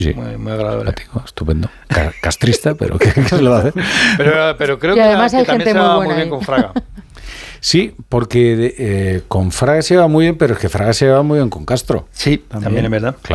Sí, muy agradable. simpático, estupendo. Castrista, pero ¿qué se le va a hacer? Pero creo Y que, además hay también gente se muy va buena muy bien ahí. con Fraga. Sí, porque con Fraga se va muy bien, pero es que Fraga se va muy bien con Castro. Sí, también es verdad.